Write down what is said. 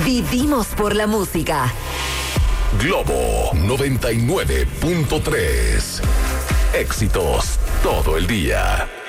Vivimos por la música. Globo 99.3. Éxitos todo el día.